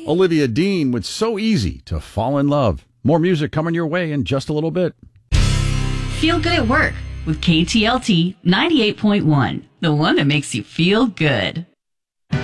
Olivia Dean with So Easy to Fall in Love. More music coming your way in just a little bit. Feel good at work with KTLT 98.1, the one that makes you feel good.